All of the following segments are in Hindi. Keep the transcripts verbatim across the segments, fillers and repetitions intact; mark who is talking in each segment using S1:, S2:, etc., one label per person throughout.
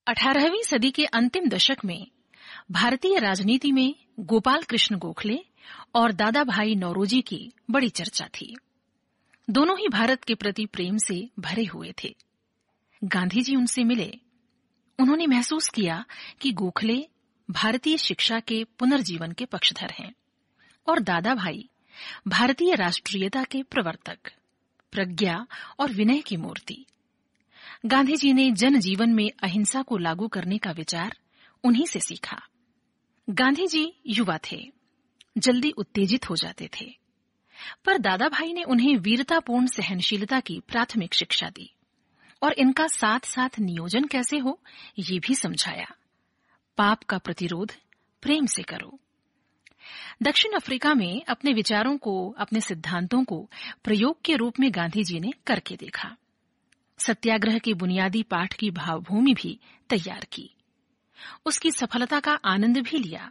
S1: अठारहवीं सदी के अंतिम दशक में भारतीय राजनीति में गोपाल कृष्ण गोखले और दादा भाई नौरोजी की बड़ी चर्चा थी। दोनों ही भारत के प्रति प्रेम से भरे हुए थे। गांधी जी उनसे मिले। उन्होंने महसूस किया कि गोखले भारतीय शिक्षा के पुनर्जीवन के पक्षधर हैं और दादा भाई भारतीय राष्ट्रीयता के प्रवर्तक, प्रज्ञा और विनय की मूर्ति। गांधी जी ने जनजीवन में अहिंसा को लागू करने का विचार उन्हीं से सीखा। गांधी जी युवा थे, जल्दी उत्तेजित हो जाते थे, पर दादा भाई ने उन्हें वीरतापूर्ण सहनशीलता की प्राथमिक शिक्षा दी और इनका साथ साथ नियोजन कैसे हो ये भी समझाया। पाप का प्रतिरोध प्रेम से करो। दक्षिण अफ्रीका में अपने विचारों को, अपने सिद्धांतों को प्रयोग के रूप में गांधी जी ने करके देखा। सत्याग्रह के बुनियादी पाठ की भावभूमि भी तैयार की, उसकी सफलता का आनंद भी लिया।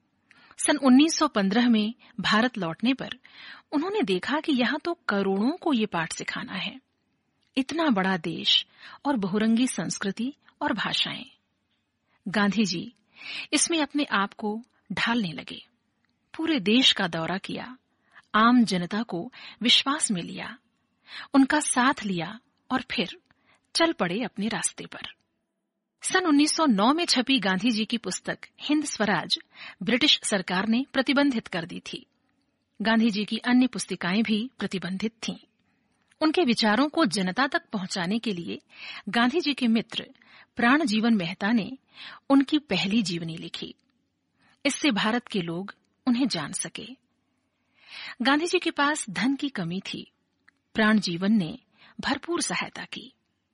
S1: सन उन्नीस सौ पंद्रह में भारत लौटने पर उन्होंने देखा कि यहाँ तो करोड़ों को ये पाठ सिखाना है। इतना बड़ा देश और बहुरंगी संस्कृति और भाषाएं। गांधी जी इसमें अपने आप को ढालने लगे। पूरे देश का दौरा किया, आम जनता को विश्वास में लिया, उनका साथ लिया और फिर चल पड़े अपने रास्ते पर। सन उन्नीस सौ नौ में छपी गांधी जी की पुस्तक हिंद स्वराज ब्रिटिश सरकार ने प्रतिबंधित कर दी थी। गांधी जी की अन्य पुस्तिकाएं भी प्रतिबंधित थीं। उनके विचारों को जनता तक पहुंचाने के लिए गांधी जी के मित्र प्राण जीवन मेहता ने उनकी पहली जीवनी लिखी। इससे भारत के लोग उन्हें जान सके। गांधी जी के पास धन की कमी थी। प्राण जीवन ने भरपूर सहायता की।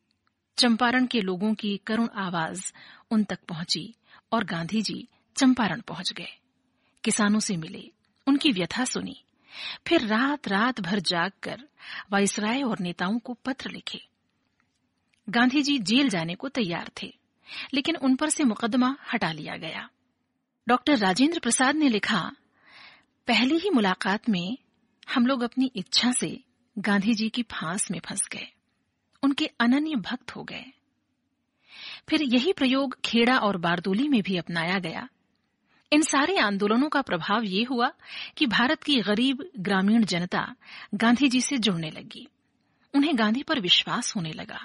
S1: चंपारण के लोगों की करुण आवाज उन तक पहुंची और गांधी जी चंपारण पहुंच गए। किसानों से मिले, उनकी व्यथा सुनी, फिर रात रात भर जागकर वायसराय और नेताओं को पत्र लिखे। गांधी जी जेल जाने को तैयार थे, लेकिन उन पर से मुकदमा हटा लिया गया। डॉक्टर राजेंद्र प्रसाद ने लिखा, पहली ही मुलाकात में हम लोग अपनी इच्छा से गांधी जी की फांस में फंस गए, उनके अनन्य भक्त हो गए। फिर यही प्रयोग खेड़ा और बारदोली में भी अपनाया गया। इन सारे आंदोलनों का प्रभाव ये हुआ कि भारत की गरीब ग्रामीण जनता गांधी जी से जुड़ने लगी। उन्हें गांधी पर विश्वास होने लगा।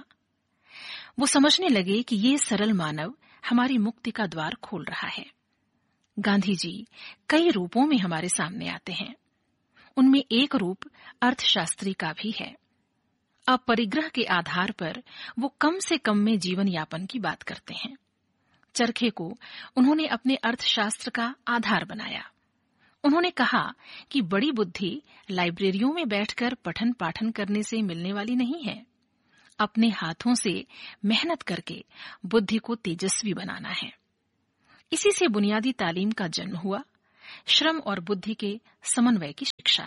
S1: वो समझने लगे कि ये सरल मानव हमारी मुक्ति का द्वार खोल रहा है। गांधी जी कई रूपों में हमारे सामने आते हैं। उनमें एक रूप अर्थशास्त्री का भी है। अब परिग्रह के आधार पर वो कम से कम में जीवन यापन की बात करते हैं। चरखे को उन्होंने अपने अर्थशास्त्र का आधार बनाया। उन्होंने कहा कि बड़ी बुद्धि लाइब्रेरियों में बैठकर पठन पाठन करने से मिलने वाली नहीं है। अपने हाथों से मेहनत करके बुद्धि को तेजस्वी बनाना है। इसी से बुनियादी तालीम का जन्म हुआ, श्रम और बुद्धि के समन्वय की शिक्षा।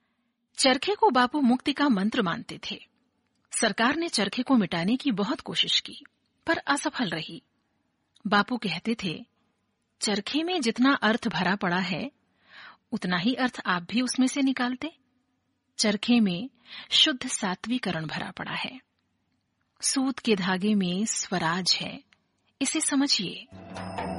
S1: चरखे को बापू मुक्ति का मंत्र मानते थे। सरकार ने चरखे को मिटाने की बहुत कोशिश की, पर असफल रही। बापू कहते थे, चरखे में जितना अर्थ भरा पड़ा है, उतना ही अर्थ आप भी उसमें से निकालते। चरखे में शुद्ध सात्विकरण भरा पड़ा है। सूत के धागे में स्वराज है, इसे समझिए।